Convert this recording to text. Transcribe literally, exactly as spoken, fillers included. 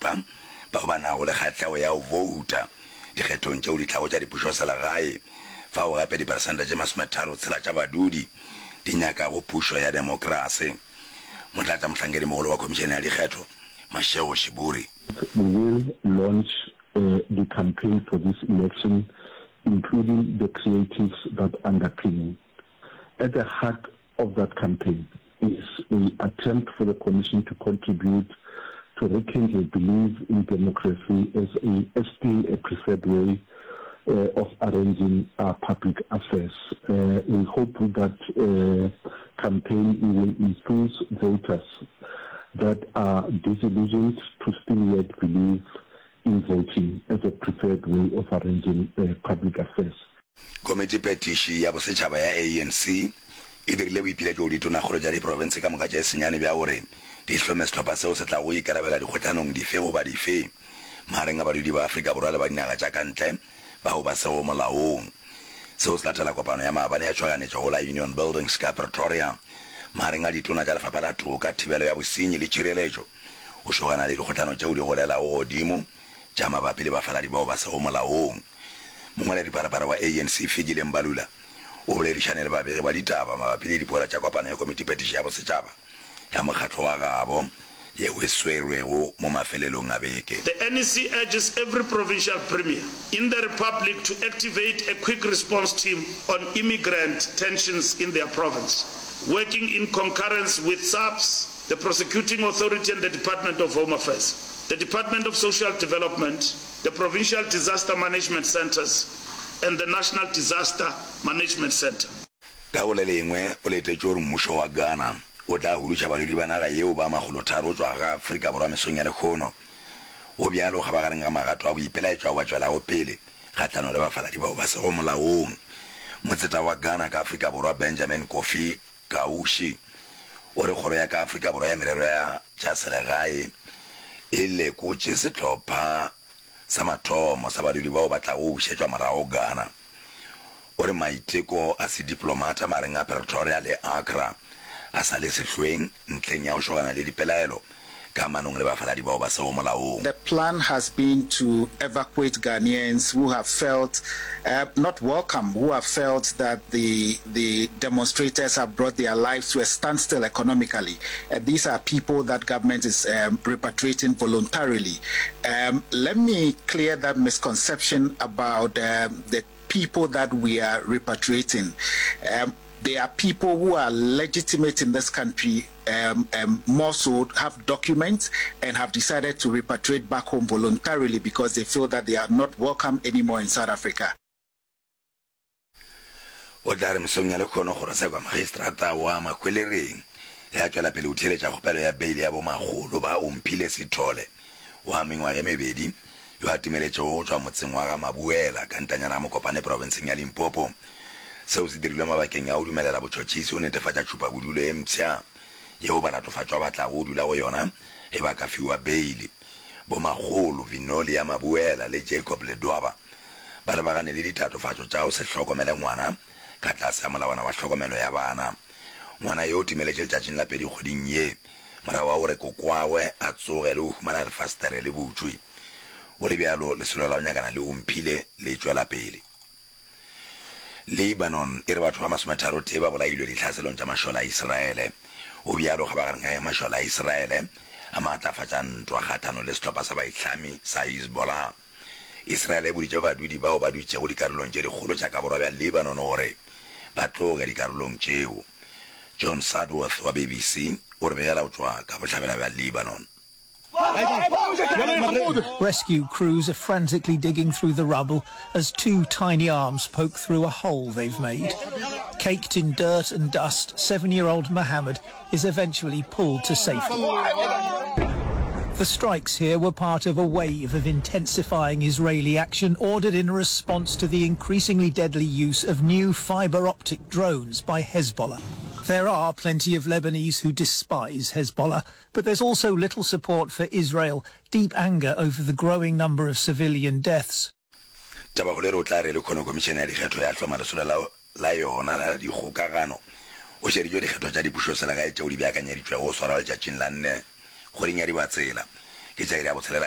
africa ba ba na go le khatlego ya go vouta dikgethong tšeo di tlago tša dipušo selagae fa o gape diperesente tše masometharo tshela tša badudi di nyaka go pušo ya demokrasi. Motlatsa mohlankedi mogolo wa khomišene ya dikgetho Mashego Shiburi. We will launch uh, the campaign for this election, including the creatives that underpinning. At the heart of that campaign is an attempt for the Commission to contribute to rekindle belief in democracy as a as still a preferred way uh, of arranging our public affairs. Uh, we hope that uh, campaign will enthuse voters that are disillusioned to still yet believe in voting as a preferred way of arranging uh, public affairs. Committee petition ya bosetšhaba ya A N C e dirile boipiletšo ditona kgolo tša diprovince ka moka tša senyane bja gore di hlome setlhopha seo se tla go ikarabela dikgotlanong dife goba dife magareng a badudi ba Afrika Borwa le ba dinaga tša kantle bao ba seo molaong. Seo se latela kopano ya maabane ya tšhoganetšo go la Union Buildings ka Pretoria magareng a ditona tša lefapha la toka thibelo ya bosenyi le tšhireletšo go šogana le dikgotlano tšeo di golelago godimo tša mabapi le bafaladi bao ba seo molaong. Mongwala diparapara wa A N C Fikile Mbalula o boledišane le babegi ba ditaba mabapi le dipoela tša kopano ya komiti petiši ya bosetšhaba ya mokgatlo wa gabo yeo e swerwego mo mafelelong a beke. The N E C urges every provincial premier in the republic to activate a quick response team on immigrant tensions in their province, working in concurrence with S A P S, the prosecuting authority and the Department of Home Affairs, the Department of Social Development, the Provincial Disaster Management Centers, and the National Disaster Management Center. Ka o le lengwe o letetse gore mmušo wa Ghana o tla huluša badudi ba naga yeo ba magolo tharo tswa ga Afrika Borwa mesong ya lekgono o bjalo ga ba gareng ga magato a boipelaetšwa wa tšwelago pele kgatlano le bafaladi bao ba sego molaong. Motseta wa Ghana ka Afrika Borwa Benjamin Kofi Kaushi o re kgoro ya ka Afrika Borwa ya merero ya tša selegae e lekotše setlhopha sa mathomo sa badudi bao ba tla go bušetšwa morago Ghana. O re maiteko a se diplomata mareng a Pretoria le Accra a sa le sehlweng ntleng ya go šogana le dipelaelo ka manong le bafaladi bao ba sego molaong. The plan has been to evacuate Ghanaians who have felt uh, not welcome, who have felt that the the demonstrators have brought their lives to a standstill economically. Uh, these are people that government is um, repatriating voluntarily. Um, let me clear that misconception about um, the people that we are repatriating. Um, They are people who are legitimate in this country, um, um, more so have documents and have decided to repatriate back home voluntarily because they feel that they are not welcome anymore in South Africa. O dare msong ya lekgono gore se kwa magistrata wa Makwelereng ya tšwela pele o theletša kgopelo ya beile ya bomagolo ba omphile Sithole wa mengwaga ye mebedi yo a timeletšego go tšwa motseng wa ga Mabuela ka ntanyana mo Kopane provinceng ya Limpopo. Seo se dirilwe mabakeng ya go dumelela botšhotšhisi o netefatša tšhupabodulo e mpšha yeo ba latofatšwa ba tla go dula go yona e ba ka fiwa beile. Bomagolo Vinoli ya Mabuela le Jacob Ledwaba ba lebagane le ditatofatšo tša go se hlokomele ngwana ka tlase ya molawana wa hlokomelo ya bana. Ngwana yo o timeletše letšatšing la pedi kgweding ye morago wa gore kokwagwe a tsoge le go humana lefastere le botswi go le bjalo lesolo la go nyakana le omphile le tšwela pele. Lebanon e re batho ba masometharo te ba bolailwe ditlhaselong tša mašola a Israele o bjalo ga ba gareng ga mašola a Israele a maatlafatša ntwa kgathano le setlhopha sa baitlami sa Hezbollah. Israele e boditše badudi bao ba dutšego dikarolong tše dikgolo tša ka borwa bja Lebanon gore ba tloge dikarolong tšeo. John Sadworth wa B B C o re begela go tšwa ka bohlabela bja Lebanon. Rescue crews are frantically digging through the rubble as two tiny arms poke through a hole they've made. Caked in dirt and dust, seven-year-old Mohammed is eventually pulled to safety. The strikes here were part of a wave of intensifying Israeli action ordered in response to the increasingly deadly use of new fiber-optic drones by Hezbollah. There are plenty of Lebanese who despise Hezbollah, but there's also little support for Israel, deep anger over the growing number of civilian deaths. Tabagolero tlare le khono komishene ya dikgetho ya tlhoma lesola la la yona la dikgokagano o šerijo dikgetho tša dipušo selagae tšeo di beakanyeditšwego go swara letšatšing la nne kgweding ya Dibatsela ke tša iri ya botshelela